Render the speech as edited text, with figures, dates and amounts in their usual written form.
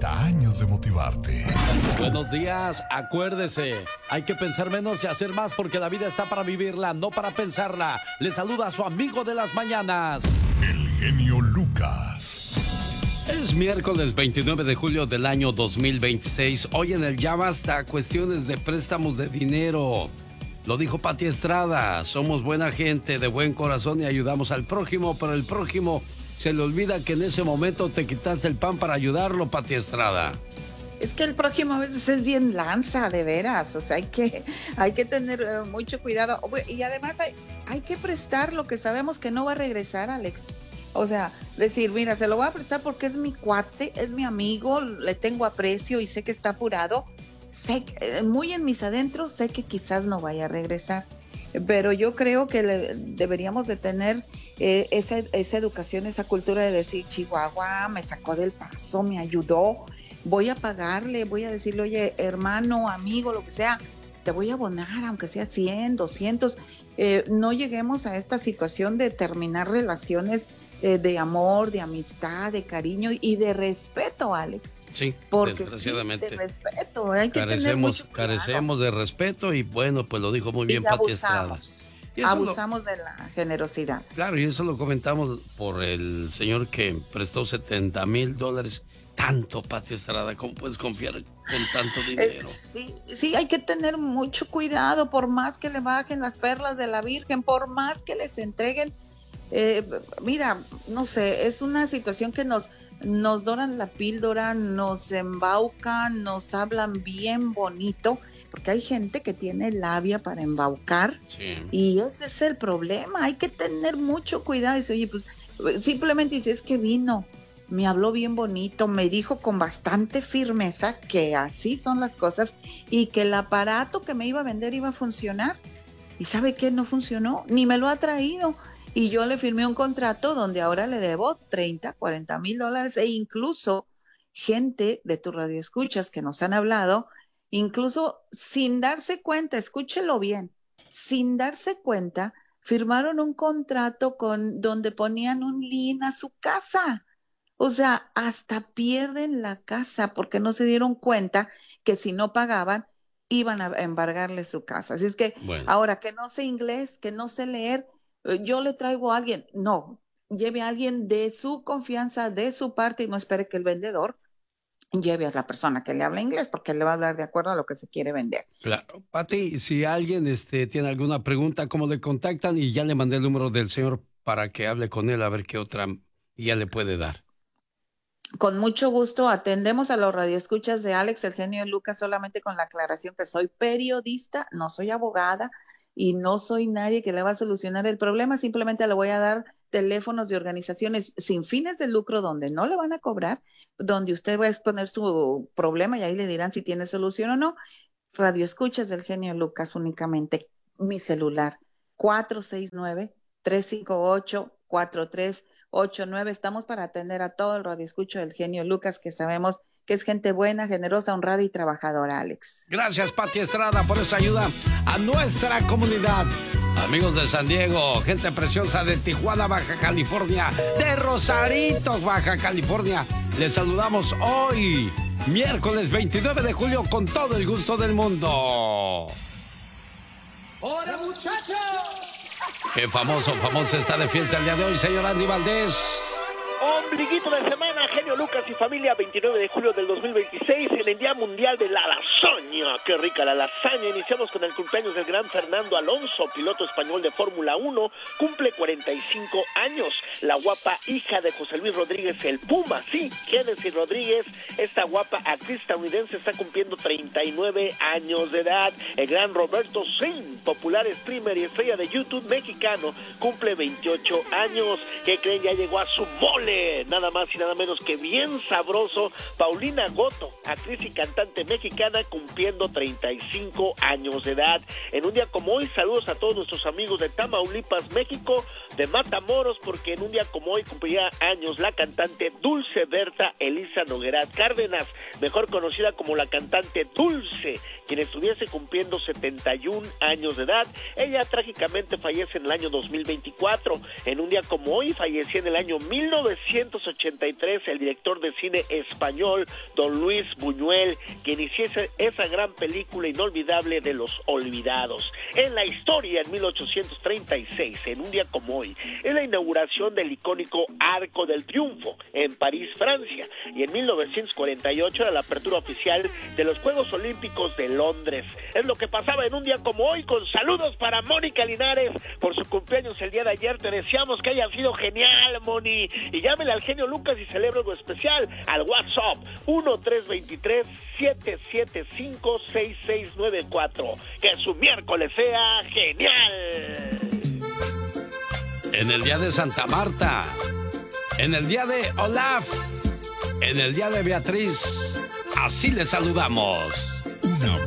30 años de motivarte. Buenos días, acuérdese, hay que pensar menos y hacer más porque la vida está para vivirla, no para pensarla. Le saluda a su amigo de las mañanas, El genio Lucas. Es miércoles 29 de julio del año 2026. Hoy en el Ya Basta, cuestiones de préstamos de dinero. Lo dijo Pati Estrada, somos buena gente, de buen corazón y ayudamos al prójimo, pero el prójimo se le olvida que en ese momento te quitaste el pan para ayudarlo, Pati Estrada. Es que el prójimo a veces es bien lanza, de veras, o sea, hay que tener mucho cuidado. Y además hay que prestar lo que sabemos que no va a regresar, Alex. O sea, decir, mira, se lo voy a prestar porque es mi cuate, es mi amigo, le tengo aprecio y sé que está apurado. Sé que, muy en mis adentros, sé que quizás no vaya a regresar. Pero yo creo que deberíamos de tener esa educación, esa cultura de decir, Chihuahua me sacó del paso, me ayudó, voy a pagarle, voy a decirle, oye, hermano, amigo, lo que sea, te voy a abonar, aunque sea 100, 200. No lleguemos a esta situación de terminar relaciones de amor, de amistad, de cariño y de respeto, Alex. Sí, porque desgraciadamente. sí, de respeto, hay que tener mucho cuidado. Carecemos de respeto y bueno, pues lo dijo muy bien Pati Estrada. Abusamos de la generosidad. Claro, y eso lo comentamos por el señor que prestó $70,000. Tanto, Pati Estrada, ¿cómo puedes confiar con tanto dinero? Sí, hay que tener mucho cuidado, por más que le bajen las perlas de la Virgen, por más que les entreguen. Mira, no sé, es una situación que nos doran la píldora, nos embaucan, nos hablan bien bonito, porque hay gente que tiene labia para embaucar, sí. Y ese es el problema, hay que tener mucho cuidado. Y dice, oye, pues simplemente dice, es que vino, me habló bien bonito, me dijo con bastante firmeza que así son las cosas y que el aparato que me iba a vender iba a funcionar. ¿Y sabe qué? No funcionó, ni me lo ha traído. Y yo le firmé un contrato donde ahora le debo $30,000, $40,000 e incluso gente de tu radio escuchas que nos han hablado, incluso sin darse cuenta, escúchelo bien, sin darse cuenta, firmaron un contrato donde ponían un lien a su casa. O sea, hasta pierden la casa porque no se dieron cuenta que si no pagaban iban a embargarle su casa. Así es que ahora que no sé inglés, que no sé leer, yo le traigo a alguien. No, lleve a alguien de su confianza, de su parte, y no espere que el vendedor lleve a la persona que le habla inglés, porque él le va a hablar de acuerdo a lo que se quiere vender. Claro. Pati, si alguien tiene alguna pregunta, ¿cómo le contactan? Y ya le mandé el número del señor para que hable con él a ver qué otra ya le puede dar. Con mucho gusto atendemos a los radioescuchas de Alex, el genio Lucas, solamente con la aclaración que soy periodista, no soy abogada y no soy nadie que le va a solucionar el problema, simplemente le voy a dar teléfonos de organizaciones sin fines de lucro donde no le van a cobrar, donde usted va a exponer su problema y ahí le dirán si tiene solución o no. Radioescuchas del genio Lucas únicamente, mi celular 469-358-4389. Estamos para atender a todo el radioescucho del genio Lucas, que sabemos que es gente buena, generosa, honrada y trabajadora, Alex. Gracias, Pati Estrada, por esa ayuda a nuestra comunidad. Amigos de San Diego, gente preciosa de Tijuana, Baja California, de Rosarito, Baja California. Les saludamos hoy, miércoles 29 de julio, con todo el gusto del mundo. ¡Hola, muchachos! Qué famosa está de fiesta el día de hoy, señor Andy Valdés. Ombliguito de semana, genio Lucas y familia, 29 de julio del 2026, en el Día Mundial de la Lasaña. ¡Qué rica la lasaña! Iniciamos con el cumpleaños del gran Fernando Alonso, piloto español de Fórmula 1, cumple 45 años. La guapa hija de José Luis Rodríguez, el Puma, sí, Génesis Rodríguez, esta guapa actriz estadounidense está cumpliendo 39 años de edad. El gran Roberto Sin, popular streamer y estrella de YouTube mexicano, cumple 28 años. ¿Qué creen? Ya llegó a su mole. Nada más y nada menos que bien sabroso, Paulina Goto, actriz y cantante mexicana, cumpliendo 35 años de edad. En un día como hoy, saludos a todos nuestros amigos de Tamaulipas, México, de Matamoros, porque en un día como hoy cumplía años la cantante Dulce Berta Elisa Noguerat Cárdenas, mejor conocida como la cantante Dulce, quien estuviese cumpliendo 71 años de edad. Ella trágicamente fallece en el año 2024. En un día como hoy fallecía en el año 1983 el director director de cine español, don Luis Buñuel, quien hiciese esa gran película inolvidable de Los Olvidados. En la historia, en 1836, en un día como hoy, es la inauguración del icónico Arco del Triunfo en París, Francia, y en 1948 era la apertura oficial de los Juegos Olímpicos de Londres. Es lo que pasaba en un día como hoy, con saludos para Mónica Linares por su cumpleaños el día de ayer. Te deseamos que haya sido genial, Moni, y llámele al genio Lucas y celebra algo especial al WhatsApp 1-323-775-6694. Que su miércoles sea genial. En el día de Santa Marta, en el día de Olaf, en el día de Beatriz, así les saludamos.